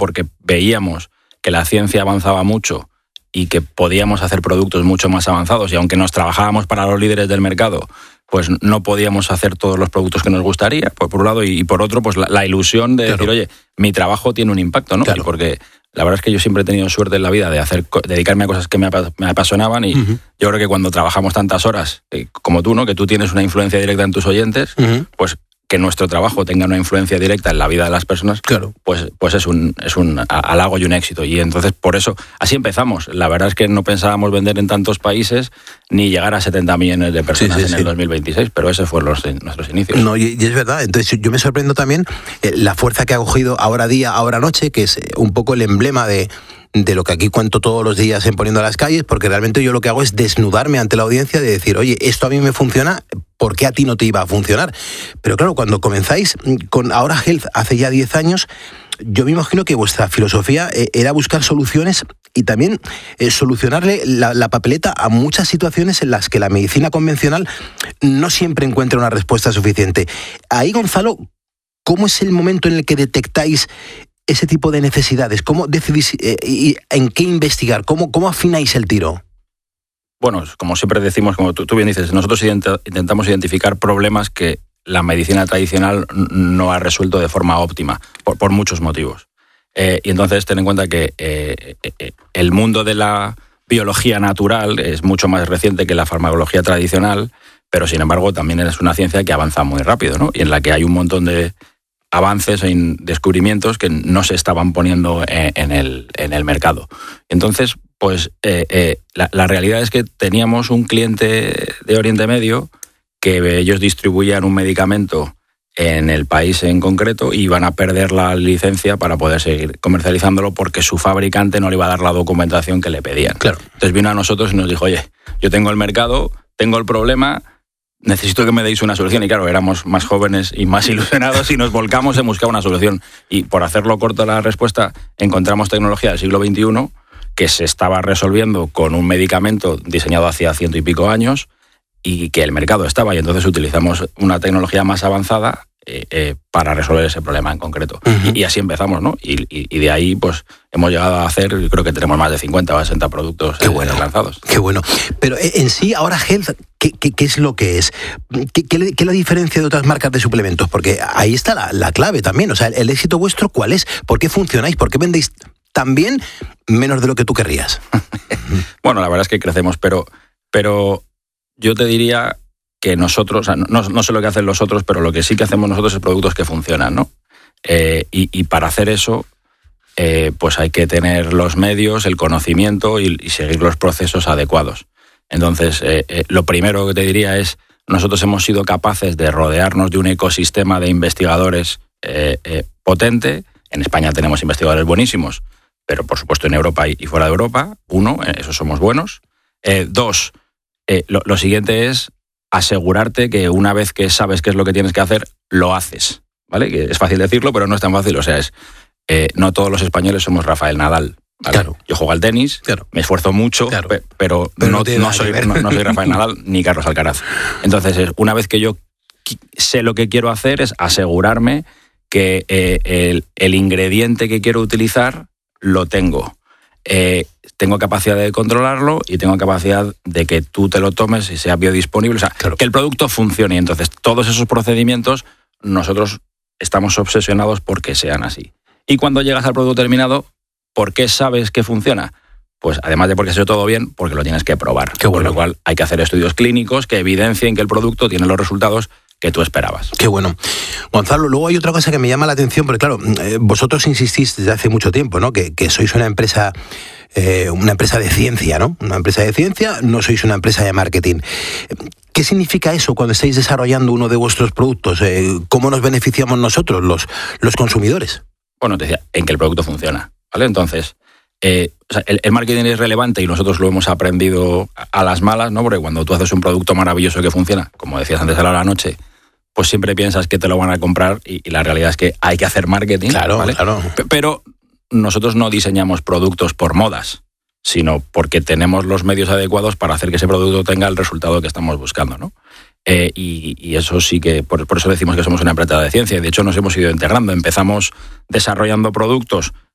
porque veíamos que la ciencia avanzaba mucho y que podíamos hacer productos mucho más avanzados, y aunque nos trabajábamos para los líderes del mercado, pues no podíamos hacer todos los productos que nos gustaría, por un lado, y por otro, pues la ilusión de decir, oye, mi trabajo tiene un impacto, ¿no? Claro. Porque la verdad es que yo siempre he tenido suerte en la vida de dedicarme a cosas que me apasionaban, y yo creo que cuando trabajamos tantas horas, como tú, ¿no? Que tú tienes una influencia directa en tus oyentes, pues que nuestro trabajo tenga una influencia directa en la vida de las personas, claro, pues es un halago y un éxito. Y entonces, por eso, así empezamos. La verdad es que no pensábamos vender en tantos países ni llegar a 70 millones de personas en el 2026, pero esos fueron nuestros inicios. No, y es verdad. Entonces, yo me sorprendo también la fuerza que ha cogido Ahora Día, Ahora Noche, que es un poco el emblema de lo que aquí cuento todos los días en Poniendo a las Calles, porque realmente yo lo que hago es desnudarme ante la audiencia de decir, oye, esto a mí me funciona, ¿por qué a ti no te iba a funcionar? Pero claro, cuando comenzáis con Ahora Health hace ya 10 años, yo me imagino que vuestra filosofía era buscar soluciones y también solucionarle la papeleta a muchas situaciones en las que la medicina convencional no siempre encuentra una respuesta suficiente. Ahí, Gonzalo, ¿cómo es el momento en el que detectáis ese tipo de necesidades? ¿Cómo decidís y en qué investigar? ¿Cómo afináis el tiro? Bueno, como siempre decimos, como tú bien dices, nosotros intentamos identificar problemas que la medicina tradicional no ha resuelto de forma óptima, por muchos motivos. Y entonces ten en cuenta que el mundo de la biología natural es mucho más reciente que la farmacología tradicional, pero sin embargo también es una ciencia que avanza muy rápido, ¿no? Y en la que hay un montón de avances e descubrimientos que no se estaban poniendo en el mercado. Entonces, pues la realidad es que teníamos un cliente de Oriente Medio que ellos distribuían un medicamento en el país en concreto y iban a perder la licencia para poder seguir comercializándolo porque su fabricante no le iba a dar la documentación que le pedían. Claro. Entonces vino a nosotros y nos dijo, oye, yo tengo el mercado, tengo el problema, necesito que me deis una solución. Y claro, éramos más jóvenes y más ilusionados y nos volcamos en buscar una solución. Y por hacerlo corto la respuesta, encontramos tecnología del siglo XXI que se estaba resolviendo con un medicamento diseñado hacía 100 y pico años y que el mercado estaba. Y entonces utilizamos una tecnología más avanzada para resolver ese problema en concreto. Y así empezamos, ¿no? Y de ahí pues hemos llegado a hacer, creo que tenemos más de 50 o 60 productos lanzados. Qué bueno. Pero en sí, ahora Health, ¿qué es lo que es? ¿Qué la diferencia de otras marcas de suplementos? Porque ahí está la clave también. O sea, el éxito vuestro, ¿cuál es? ¿Por qué funcionáis? ¿Por qué vendéis tan bien menos de lo que tú querrías? Bueno, la verdad es que crecemos, pero yo te diría que nosotros, o sea, no sé lo que hacen los otros, pero lo que sí que hacemos nosotros es productos que funcionan, ¿no? Y para hacer eso, pues hay que tener los medios, el conocimiento y seguir los procesos adecuados. Entonces, lo primero que te diría es, nosotros hemos sido capaces de rodearnos de un ecosistema de investigadores potente. En España tenemos investigadores buenísimos, pero por supuesto en Europa y fuera de Europa. 1, esos somos buenos. 2, lo siguiente es asegurarte que una vez que sabes qué es lo que tienes que hacer, lo haces, ¿vale? Que es fácil decirlo, pero no es tan fácil. O sea, no todos los españoles somos Rafael Nadal, ¿vale? Claro. Yo juego al tenis, claro, me esfuerzo mucho, claro, pero no soy Rafael Nadal ni Carlos Alcaraz. Entonces, una vez que yo sé lo que quiero hacer, es asegurarme que el ingrediente que quiero utilizar lo tengo. Tengo capacidad de controlarlo y tengo capacidad de que tú te lo tomes y sea biodisponible. O sea, claro, que el producto funcione. Y entonces, todos esos procedimientos, nosotros estamos obsesionados por que sean así. Y cuando llegas al producto terminado, ¿por qué sabes que funciona? Pues además de porque se ha hecho todo bien, porque lo tienes que probar. Qué bueno. Por lo cual hay que hacer estudios clínicos que evidencien que el producto tiene los resultados que tú esperabas. Qué bueno. Gonzalo, luego hay otra cosa que me llama la atención, porque claro, vosotros insistís desde hace mucho tiempo, ¿no? Que sois una empresa de ciencia, ¿no? Una empresa de ciencia, no sois una empresa de marketing. ¿Qué significa eso cuando estáis desarrollando uno de vuestros productos? ¿Cómo nos beneficiamos nosotros, los consumidores? Bueno, te decía, en que el producto funciona, ¿vale? Entonces, o sea, el marketing es relevante y nosotros lo hemos aprendido a las malas, ¿no? Porque cuando tú haces un producto maravilloso que funciona, como decías antes a la noche, pues siempre piensas que te lo van a comprar y la realidad es que hay que hacer marketing, claro, ¿vale? Claro. Pero nosotros no diseñamos productos por modas, sino porque tenemos los medios adecuados para hacer que ese producto tenga el resultado que estamos buscando, ¿no? Y eso sí que, por eso decimos que somos una empresa de ciencia. De hecho, nos hemos ido integrando. Empezamos desarrollando productos